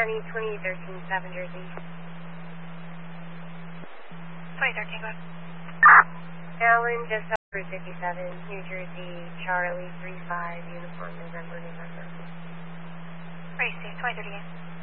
County, 2013, 7 Jersey. 2013, go ahead. Alan, just up Route 57, New Jersey, Charlie, 35, Uniform, November. Racy, 2038.